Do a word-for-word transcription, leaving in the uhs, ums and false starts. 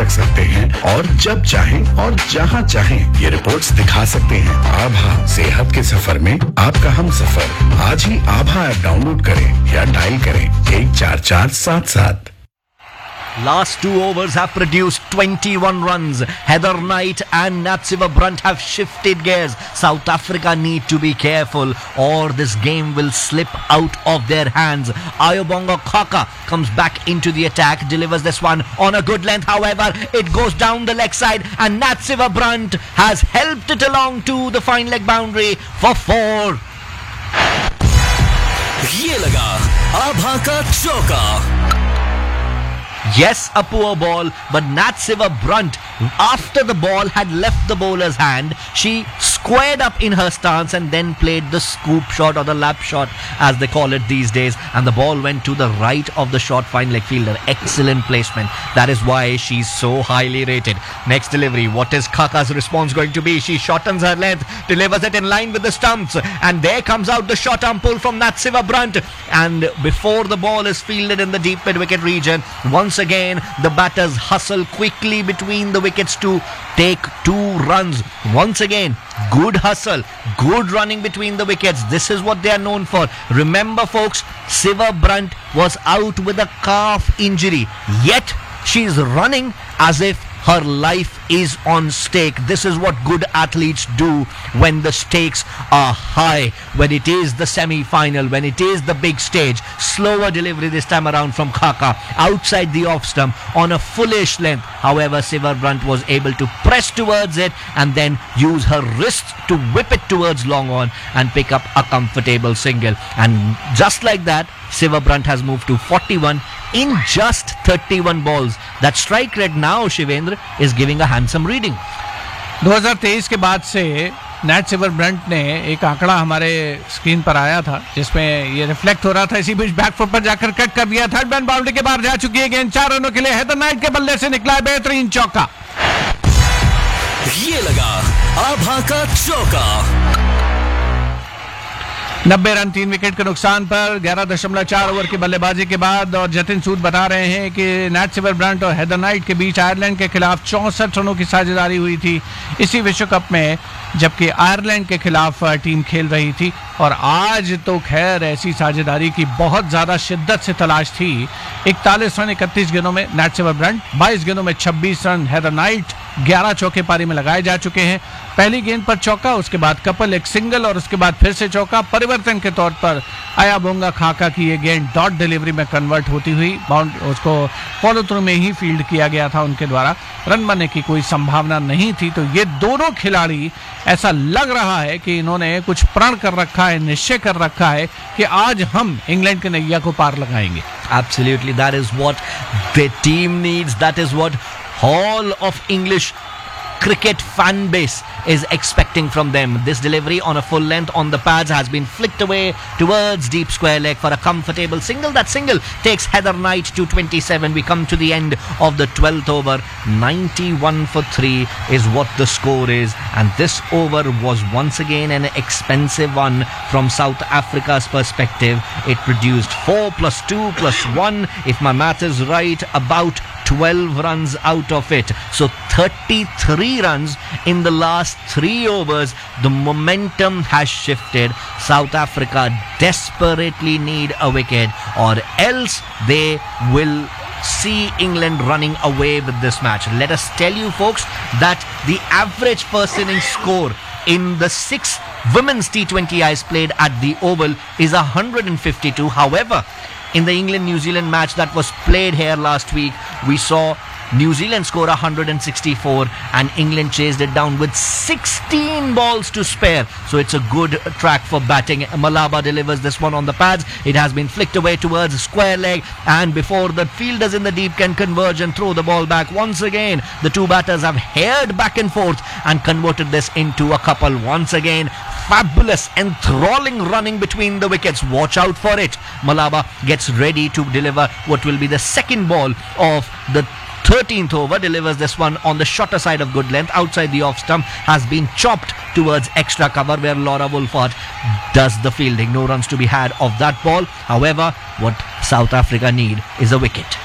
रख सकते हैं और जब चाहें और जहां चाहें ये रिपोर्ट्स दिखा सकते हैं। आभा, सेहत के सफर में आपका हम सफर। आज ही आभा ऐप डाउनलोड करें या डायल करें एक चार चार सात सात। Last two overs have produced twenty-one runs. Heather Knight and Natsiva Brunt have shifted gears. South Africa need to be careful or this game will slip out of their hands. Ayobonga Khaka comes back into the attack, delivers this one on a good length. However, it goes down the leg side and Natsiva Brunt has helped it along to the fine leg boundary for four. ये लगा आभा का चौका. Yes, a poor ball, but Natsiva Brunt, after the ball had left the bowler's hand, she squared up in her stance and then played the scoop shot or the lap shot, as they call it these days, and the ball went to the right of the short fine leg fielder. Excellent placement. That is why she's so highly rated. Next delivery, what is Khaka's response going to be? She shortens her length, delivers it in line with the stumps, and there comes out the short arm pull from Natsiva Brunt, and before the ball is fielded in the deep mid-wicket region, once again the batters hustle quickly between the wickets to take two runs. Once again, good hustle, good running between the wickets. This is what they are known for. Remember folks, Siva Brunt was out with a calf injury, yet she's running as if her life is on stake. This is what good athletes do when the stakes are high, when it is the semi-final, when it is the big stage. Slower delivery this time around from Khaka, outside the off stump on a fullish length. However, Siva Brunt was able to press towards it and then use her wrists to whip it towards long on and pick up a comfortable single. And just like that, Siva Brunt has moved to forty-one in just thirty-one balls. That strike rate now, Shivendra, is giving a handsome reading. दो हज़ार तेईस के बाद से नैटसिवा Brunt ने एक आंकड़ा हमारे स्क्रीन पर आया था जिसमें ये रिफ्लेक्ट हो रहा था. इसी बीच बैकफुट पर जाकर कट कर दिया. थर्ड मैन बाउंड्री के बाहर जा चुकी है गेंद. चार रनों के लिए हेदर नाइट के बल्ले से निकला है बेहतरीन चौका. ये लगा आभा का चौका. नब्बे रन तीन विकेट के नुकसान पर ग्यारह दशमलव चार ओवर की बल्लेबाजी के बाद. और जतिन सूद बता रहे हैं कि नैटसिवा ब्रंट और हेदर नाइट के बीच आयरलैंड के खिलाफ चौंसठ रनों की साझेदारी हुई थी इसी विश्व कप में, जबकि आयरलैंड के खिलाफ टीम खेल रही थी. और आज तो खैर ऐसी साझेदारी की बहुत ज़्यादा शिद्दत से तलाश थी. इकतालीस रन इकतीस गेंदों में नैटसिवा ब्रंट, बाईस गेंदों में छब्बीस रन हेदर नाइट. ग्यारह चौके पारी में लगाए जा चुके हैं. पहली गेंद पर चौका, उसके बाद कपल, एक सिंगल और उसके बाद फिर से चौका. परिवर्तन के तौर पर अयाबोंगा खाका की ये गेंद डॉट डिलीवरी में कन्वर्ट होती हुई बाउंड उसको फॉलो थ्रू में ही फील्ड किया गया था उनके द्वारा. रन बनने की कोई संभावना नहीं थी. तो ये दोनों खिलाड़ी ऐसा लग रहा है कि इन्होंने कुछ प्रण कर रखा है, निश्चय कर रखा है कि आज हम इंग्लैंड के नैया को पार लगाएंगे. Absolutely, that is what the team needs. That is what all of English cricket fan base is expecting from them. This delivery on a full length on the pads has been flicked away towards deep square leg for a comfortable single. That single takes Heather Knight to twenty-seven. We come to the end of the twelfth over. ninety-one for three is what the score is, and this over was once again an expensive one from South Africa's perspective. It produced four plus two plus one, if my math is right, about twelve runs out of it. So thirty-three runs in the last three overs. The momentum has shifted. South Africa desperately need a wicket, or else they will see England running away with this match. Let us tell you folks that the average first innings score in the six women's T twenty Is played at the Oval is one hundred fifty-two. However, in the England-New Zealand match that was played here last week, we saw New Zealand score one hundred sixty-four and England chased it down with sixteen balls to spare. So it's a good track for batting. Malaba delivers this one on the pads. It has been flicked away towards square leg, and before the fielders in the deep can converge and throw the ball back, once again the two batters have haired back and forth and converted this into a couple. Once again, fabulous, enthralling running between the wickets. Watch out for it. Malaba gets ready to deliver what will be the second ball of the thirteenth over, delivers this one on the shorter side of good length, outside the off stump, has been chopped towards extra cover where Laura Wolfart does the fielding. No runs to be had of that ball. However, what South Africa need is a wicket.